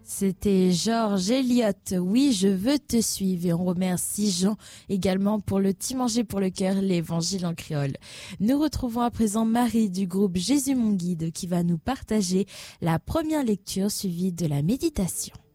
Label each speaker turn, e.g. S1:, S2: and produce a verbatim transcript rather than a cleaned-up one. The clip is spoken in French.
S1: C'était Georges Eliott, oui, je veux te suivre. Et on remercie Jean également pour le petit manger pour le cœur, l'évangile en créole. Nous retrouvons à présent Marie du groupe Jésus mon guide qui va nous partager la première lecture suivie de la méditation.